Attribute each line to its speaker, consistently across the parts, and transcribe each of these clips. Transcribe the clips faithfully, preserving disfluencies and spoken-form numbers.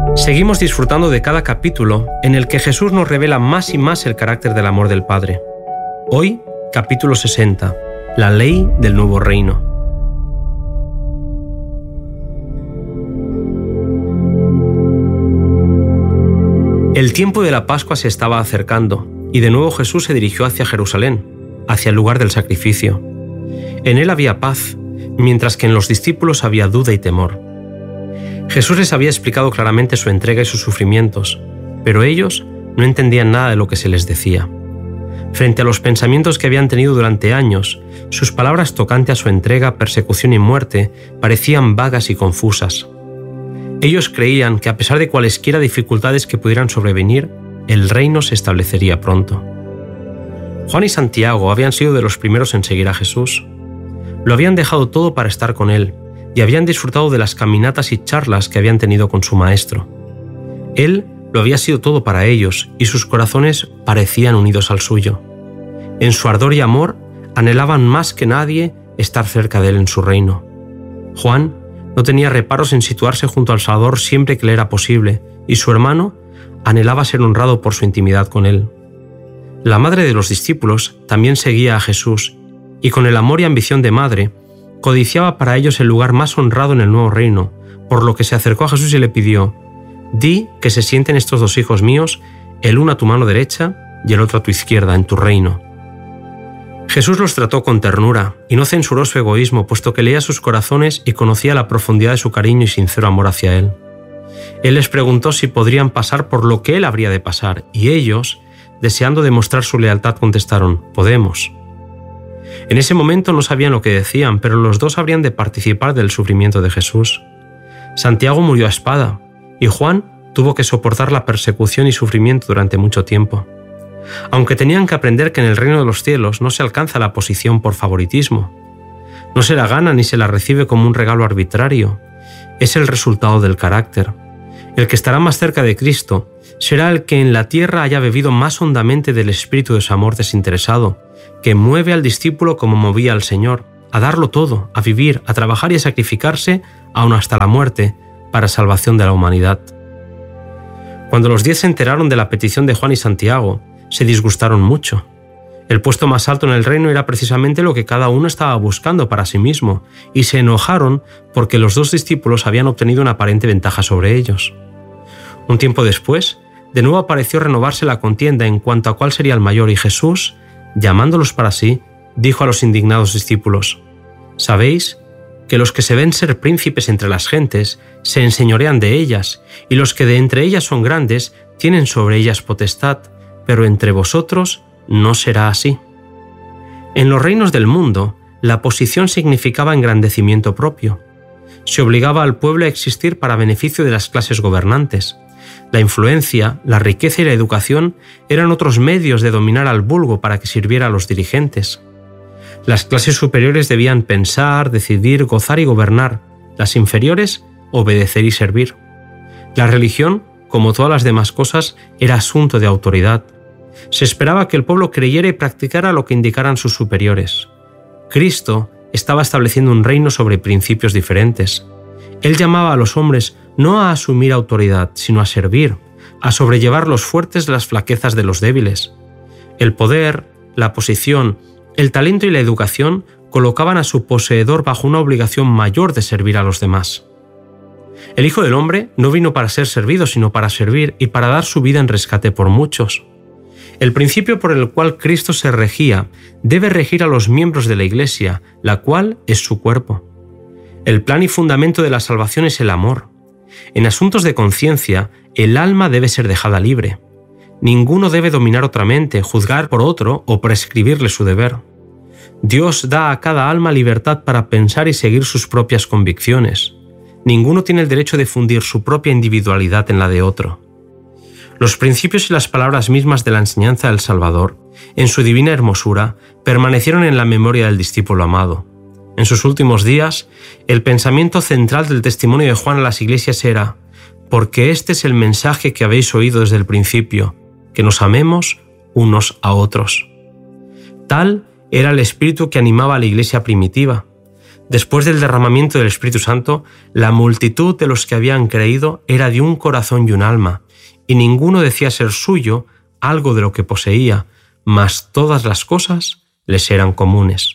Speaker 1: Seguimos disfrutando de cada capítulo en el que Jesús nos revela más y más el carácter del amor del Padre. Hoy, capítulo sesenta, la ley del nuevo reino. El tiempo de la Pascua se estaba acercando y de nuevo Jesús se dirigió hacia Jerusalén, hacia el lugar del sacrificio. En él había paz, mientras que en los discípulos había duda y temor. Jesús les había explicado claramente su entrega y sus sufrimientos, pero ellos no entendían nada de lo que se les decía. Frente a los pensamientos que habían tenido durante años, sus palabras tocante a su entrega, persecución y muerte parecían vagas y confusas. Ellos creían que a pesar de cualesquiera dificultades que pudieran sobrevenir, el reino se establecería pronto. Juan y Santiago habían sido de los primeros en seguir a Jesús. Lo habían dejado todo para estar con él y habían disfrutado de las caminatas y charlas que habían tenido con su maestro. Él lo había sido todo para ellos y sus corazones parecían unidos al suyo. En su ardor y amor anhelaban más que nadie estar cerca de él en su reino. Juan no tenía reparos en situarse junto al Salvador siempre que le era posible y su hermano anhelaba ser honrado por su intimidad con él. La madre de los discípulos también seguía a Jesús y con el amor y ambición de madre codiciaba para ellos el lugar más honrado en el nuevo reino, por lo que se acercó a Jesús y le pidió: «Di que se sienten estos dos hijos míos, el uno a tu mano derecha y el otro a tu izquierda, en tu reino». Jesús los trató con ternura y no censuró su egoísmo, puesto que leía sus corazones y conocía la profundidad de su cariño y sincero amor hacia él. Él les preguntó si podrían pasar por lo que él habría de pasar, y ellos, deseando demostrar su lealtad, contestaron: «Podemos». En ese momento no sabían lo que decían, pero los dos habrían de participar del sufrimiento de Jesús. Santiago murió a espada, y Juan tuvo que soportar la persecución y sufrimiento durante mucho tiempo. Aunque tenían que aprender que en el reino de los cielos no se alcanza la posición por favoritismo. No se la gana ni se la recibe como un regalo arbitrario. Es el resultado del carácter. El que estará más cerca de Cristo será el que en la tierra haya bebido más hondamente del espíritu de su amor desinteresado, que mueve al discípulo como movía al Señor, a darlo todo, a vivir, a trabajar y a sacrificarse, aun hasta la muerte, para salvación de la humanidad. Cuando los diez se enteraron de la petición de Juan y Santiago, se disgustaron mucho. El puesto más alto en el reino era precisamente lo que cada uno estaba buscando para sí mismo, y se enojaron porque los dos discípulos habían obtenido una aparente ventaja sobre ellos. Un tiempo después, de nuevo pareció renovarse la contienda en cuanto a cuál sería el mayor, y Jesús, llamándolos para sí, dijo a los indignados discípulos: «¿Sabéis que los que se ven ser príncipes entre las gentes se enseñorean de ellas, y los que de entre ellas son grandes tienen sobre ellas potestad, pero entre vosotros no será así?» En los reinos del mundo, la posición significaba engrandecimiento propio. Se obligaba al pueblo a existir para beneficio de las clases gobernantes. La influencia, la riqueza y la educación eran otros medios de dominar al vulgo para que sirviera a los dirigentes. Las clases superiores debían pensar, decidir, gozar y gobernar. Las inferiores, obedecer y servir. La religión, como todas las demás cosas, era asunto de autoridad. Se esperaba que el pueblo creyera y practicara lo que indicaran sus superiores. Cristo estaba estableciendo un reino sobre principios diferentes. Él llamaba a los hombres no a asumir autoridad, sino a servir, a sobrellevar los fuertes de las flaquezas de los débiles. El poder, la posición, el talento y la educación colocaban a su poseedor bajo una obligación mayor de servir a los demás. El Hijo del Hombre no vino para ser servido, sino para servir y para dar su vida en rescate por muchos. El principio por el cual Cristo se regía debe regir a los miembros de la Iglesia, la cual es su cuerpo. El plan y fundamento de la salvación es el amor. En asuntos de conciencia, el alma debe ser dejada libre. Ninguno debe dominar otra mente, juzgar por otro o prescribirle su deber. Dios da a cada alma libertad para pensar y seguir sus propias convicciones. Ninguno tiene el derecho de fundir su propia individualidad en la de otro. Los principios y las palabras mismas de la enseñanza del Salvador, en su divina hermosura, permanecieron en la memoria del discípulo amado. En sus últimos días, el pensamiento central del testimonio de Juan a las iglesias era: «Porque este es el mensaje que habéis oído desde el principio, que nos amemos unos a otros». Tal era el espíritu que animaba a la iglesia primitiva. Después del derramamiento del Espíritu Santo, la multitud de los que habían creído era de un corazón y un alma, y ninguno decía ser suyo algo de lo que poseía, mas todas las cosas les eran comunes.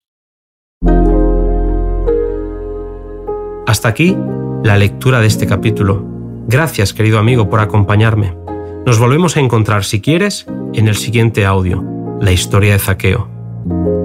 Speaker 1: Hasta aquí la lectura de este capítulo. Gracias, querido amigo, por acompañarme. Nos volvemos a encontrar, si quieres, en el siguiente audio, la historia de Zaqueo.